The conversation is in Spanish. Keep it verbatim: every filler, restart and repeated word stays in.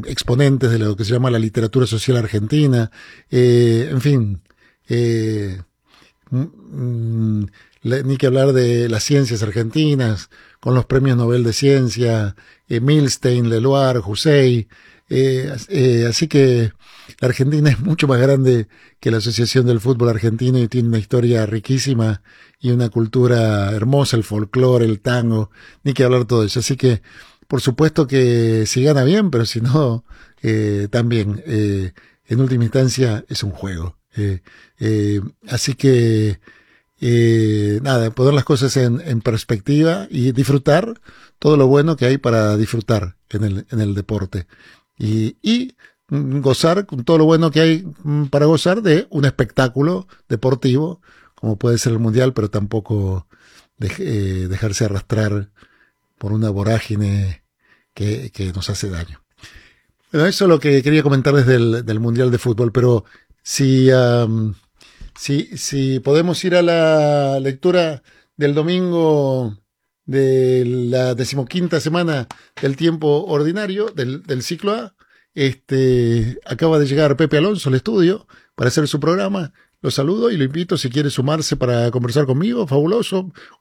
exponentes de lo que se llama la literatura social argentina, eh, en fin, eh, mm, le, ni que hablar de las ciencias argentinas, con los premios Nobel de Ciencia, eh, Milstein, Leloir, Hussein, eh, eh, así que la Argentina es mucho más grande que la Asociación del Fútbol Argentino y tiene una historia riquísima y una cultura hermosa, el folclore, el tango, ni que hablar todo eso. Así que, por supuesto que si gana bien, pero si no, eh, también, eh, en última instancia, es un juego. Eh, eh, así que, eh, nada, poner las cosas en, en perspectiva y disfrutar todo lo bueno que hay para disfrutar en el, en el deporte. Y, y gozar con todo lo bueno que hay para gozar de un espectáculo deportivo, como puede ser el Mundial, pero tampoco de, eh, dejarse arrastrar por una vorágine que, que nos hace daño. Bueno, eso es lo que quería comentar desde el del Mundial de Fútbol, pero si, um, si, si podemos ir a la lectura del domingo de la decimoquinta semana del tiempo ordinario, del, del ciclo A, este, acaba de llegar Pepe Alonso al estudio para hacer su programa. Lo saludo y lo invito si quiere sumarse para conversar conmigo, fabuloso.